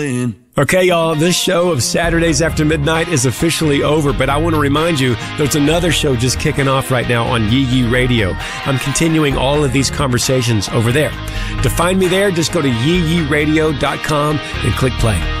Okay, y'all, this show of Saturdays After Midnight is officially over, but I want to remind you there's another show just kicking off right now on Yee Yee Radio. I'm continuing all of these conversations over there. To find me there, just go to yeeyeeradio.com and click play.